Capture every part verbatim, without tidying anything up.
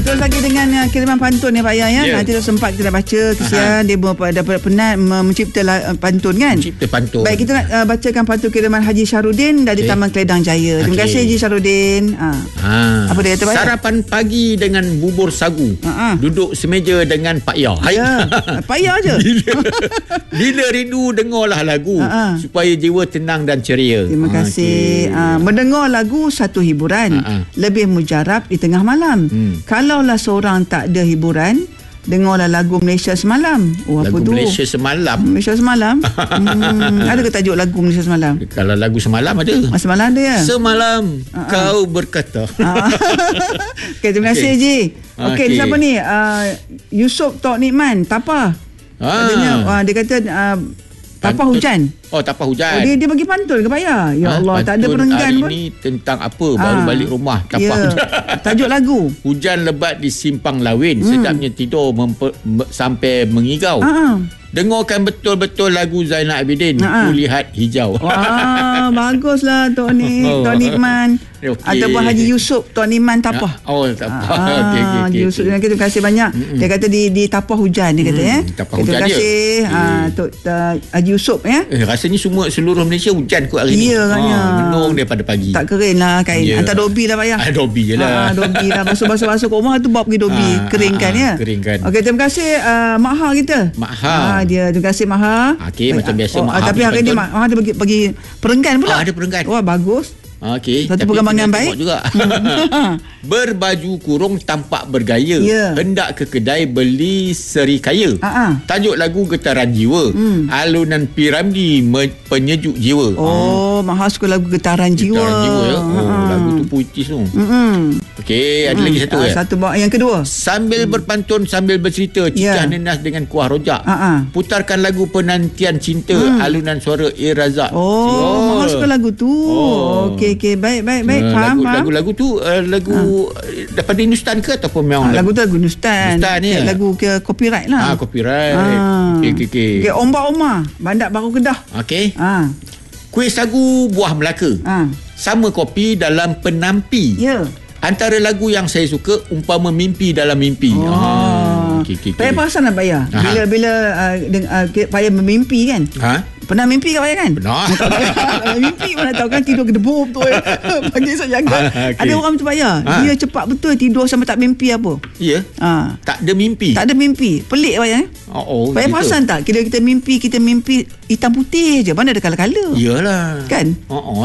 terus lagi dengan uh, kiriman pantun ya Pak Ayah ya. Yeah. Nanti dah sempat kita dah baca. Kesian dia dapat penat mencipta uh, pantun kan. Mencipta pantun. Baik, kita nak uh, bacakan pantun kiriman Haji Syahrudin dari okay. Taman Keledang Jaya. Terima okay. kasih Haji Syahrudin. Ha. Ha. Apa dia kata Pak Ayah? Sarapan pagi dengan bubur sagu. Ha-ha. Duduk semeja dengan Pak Ayah. Ya. Pak Ayah je. Bila, bila rindu dengarlah lagu Ha-ha. supaya jiwa tenang dan ceria. Terima kasih. Okay. Ha. Mendengar lagu satu hiburan. Ha-ha. Lebih mujarab di tengah malam. Hmm. Kalaulah seorang tak ada hiburan, dengarlah lagu Malaysia Semalam. Oh, apa lagu tu? Malaysia Semalam. Malaysia Semalam. hmm, ada ke tajuk lagu Malaysia Semalam? Kalau lagu Semalam ada. Semalam ada ya? Semalam uh-uh. kau berkata. Okay, terima kasih okay. Ji. Okey, okay. Siapa ni? Uh, Yusof Tok Nikman, Tapa. Ah. Katanya, uh, dia kata uh, Tapa hujan. Oh, tapa hujan. Oh, dia, dia bagi pantun ke Pak Ayah? Ya ha, Allah, tak ada perenggan pun. Hari ni tentang apa? Baru ha. balik rumah. Tapa ya. hujan. Tajuk lagu. Hujan lebat di Simpang Lawin. Hmm. Sedapnya tidur memper, sampai mengigau. Ha. Dengarkan betul-betul lagu Zainal Abidin. Ha. Kulihat hijau. Wah, baguslah Tok Ni, oh. Tok Nikman. Okay. Ataupun Haji Yusof Tok Nikman Tapa. Oh, Tapa. Ah, okay, okay, Haji okay, Yusof. okay. Terima kasih banyak. Mm-mm. Dia kata di di Tapa hujan dia kata mm, ya. Tapa okay, hujan terima kasih ah, Tok uh, Haji Yusof ya. Eh, rasanya semua seluruh Malaysia hujan kot hari ya, ni. Ya, ha, menung daripada pagi. Tak kering lah kain. Ya. Hantar dobi lah Pak Ayah. Ah, dobi je lah. Ah, dobi lah. Basuh-basuh-basuh kat rumah tu bawa pergi dobi. Ah, keringkan ah, ya. Keringkan. Okey, terima kasih uh, Mak Ha kita. Mak Ha. Ah, dia terima kasih Mak Ha. Okey, macam biasa oh, Mak Ha. Tapi hari ni Mak Ha dia bagi bagi perenggan pula. Ah, ada perenggan. Wah, bagus. Okey. Satu perkembangan baik juga. Berbaju kurung tampak bergaya. Yeah. Hendak ke kedai beli serikaya. Uh-huh. Tajuk lagu Getaran Jiwa. Hmm. Alunan P. Ramlee penyejuk jiwa. Oh, ha. Maha suka lagu Getaran Jiwa. Getaran Jiwa ya. Oh, uh-huh. lagu tu puitis tu. Uh-huh. Okey, ada uh-huh. lagi satu uh, ya. Satu yang kedua. Sambil hmm. berpantun sambil bercerita, cicah yeah. nenas dengan kuah rojak. Uh-huh. Putarkan lagu Penantian Cinta, hmm. alunan suara A. Razak. Oh, oh. Maha suka lagu tu. Oh. Okey, okey, baik, baik, baik. Uh, faham, lagu, faham. Lagu-lagu tu uh, lagu uh. daripada Hindustan ke ataupun memang ha, lagu tu lagu Hindustan. Hindustan ni ya? Lagu ke copyright lah. Ah, copyright. Ah. Okey okey okey. Okay, Ombak Omar, Bandar Baru Kedah. Okey. Ah. Kuih sagu buah Melaka. Ah. Sama kopi dalam penampi. Ya. Yeah. Antara lagu yang saya suka umpama mimpi dalam mimpi. Oh. Ah. Okey okey. Saya perasan lah Pak Ayah. Bila bila uh, uh, Pak Ayah bermimpi kan? Ha? Pernah mimpi ke Pak Ayah kan? Pernah. Mimpi mana tahu kan tidur kedebuk betul. Pagi esok jaga. Ha, okay. Ada orang macam Pak Ayah. Ha. Dia cepat betul tidur sampai tak mimpi apa. Ya. Ha. Tak ada mimpi. Tak ada mimpi. Pelik Pak Ayah. Oh, oh, Pak Ayah perasan tak? Kita kita mimpi, kita mimpi hitam putih je. Mana ada kala-kala. Iyalah. Kan? Oh, oh.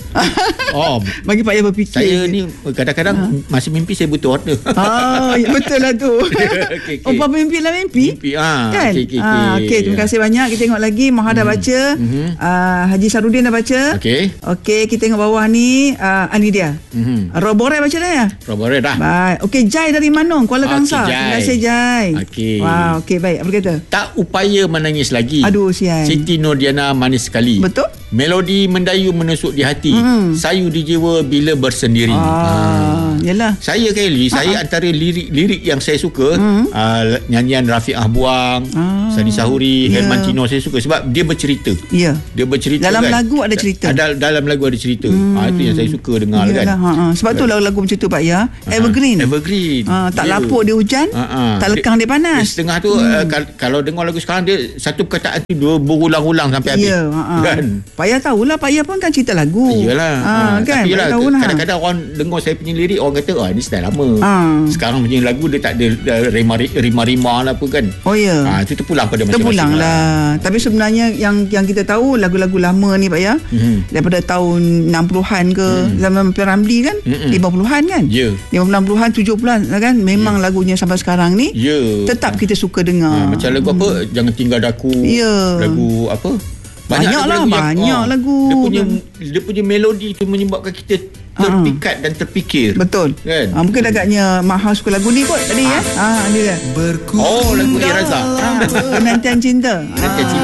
oh. Bagi Pak Ayah berfikir. Saya ni kadang-kadang ha. masa mimpi saya butuh order. Ah, ya, betul lah tu. okay, okay. Oh, mimpi lah mimpi. Mimpi. Ah, kan? Okey, okey. Ah, okay, terima kasih banyak. Kita tengok lagi Maha dah baca. Mm-hmm. Uh, Haji Syahrudin dah baca. Okey. Okey, kita tengok bawah ni uh, ini dia. Mm-hmm. Roborai baca dah ya? Roborai dah. Baik. Okey, Jai dari Manong, Kuala Kangsar. Okay, terima kasih Jai. Okey. Wow, okey baik. Apa kata? Tak upaya menangis lagi. Aduh, sian. Siti Nordiana manis sekali. Betul? Melodi mendayu menusuk di hati. Mm. Sayu di jiwa bila bersendiri. Ah, ha. Yalah. Saya Kelly, ha. saya antara lirik-lirik yang saya suka mm. uh, nyanyian Rafiqah Buang, ah. Sani Sahuri, yeah. Herman Tino saya suka sebab dia bercerita. Ya. Yeah. Dia bercerita dalam kan. lagu ada cerita. Ada dalam lagu ada cerita. Hmm. Ha, itu yang saya suka dengar. Yalah, kan. Ha, ha. Sebab tu lagu-lagu macam tu Pak ya. Evergreen. Evergreen. Ha, tak yeah. lapuk dia hujan, ha, ha. tak lekang dia, dia panas. Dia setengah tu hmm. uh, kalau dengar lagu sekarang dia satu perkataan tu dua berulang-ulang sampai habis. Ya, ha, ha. Kan. Pak ya tahulah Pak ya pun kan cerita lagu. Iyalah. Ha, ha. Kan. Tapi yalah, kadang-kadang orang dengar saya punya lirik orang kata oh ini style lama. Ha. Sekarang punya lagu dia tak ada rima-rima lah apa kan. Oh ya. Ha, itu terpulang pada masing-masing. Terpulang lah. Tapi sebenarnya yang yang kita tahu lagu-lagu lama ni Pak ya. Mm-hmm. Daripada tahun enam puluhan ke mm. zaman P. Ramlee kan, mm-hmm. lima puluhan kan. Ya. Yeah. lima puluhan, enam puluhan, tujuh puluhan kan. Memang yeah. lagunya sampai sekarang ni yeah. tetap kita suka dengar. Ha, macam lagu apa? Mm. Jangan Tinggal Daku. Yeah. Lagu apa? Banyak, banyak lah, banyak yang, oh, lagu. Dia punya dia punya melodi tu menyebabkan kita terpikat uh-huh. dan terfikir. Betul. Kan? Ha, mungkin agaknya Maha suka lagu ni kot tadi ah. ya. Ah, dia. Oh, lagu A. Razak. Penantian Cinta. Penantian Cinta.